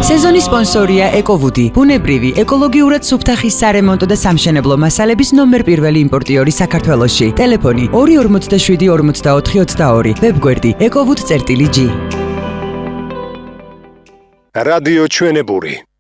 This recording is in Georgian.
სეზონის სპონსორია ეკოვუდი, ბუნებრივი, ეკოლოგიურად სუფთახის სარემონტო და სამშენებლო მასალების ნომერ პირველი იმპორტიორი საქართველოში. ტელეფონი 247 44 22, ვებგვერდი ekovud.g. რადიო ჩვენებური.